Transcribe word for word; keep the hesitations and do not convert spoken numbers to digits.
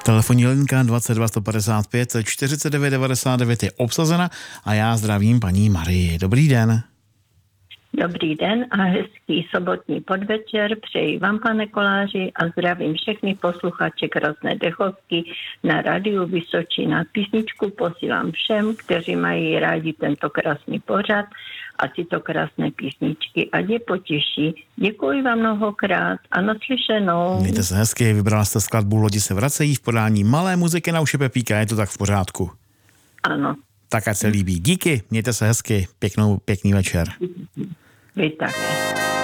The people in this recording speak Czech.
Telefonní linka dvacet dva sto padesát pět čtyřicet devět devadesát devět je obsazena a já zdravím paní Marii. Dobrý den. Dobrý den a hezký sobotní podvečer přeji vám, pane Koláři, a zdravím všechny posluchače Krásné dechovky na rádiu Vysočina. Písničku posílám všem, kteří mají rádi tento krásný pořad a tyto krásné písničky. Ať je potěší. Děkuji vám mnohokrát a naslyšenou. Mějte se hezky, vybrala jste skladbu Lodi se vracejí v podání malé muziky na uši Pepíka, je to tak v pořádku? Ano. Tak ať se líbí. Díky, mějte se hezky, pěknou, pěkný večer. Vy také.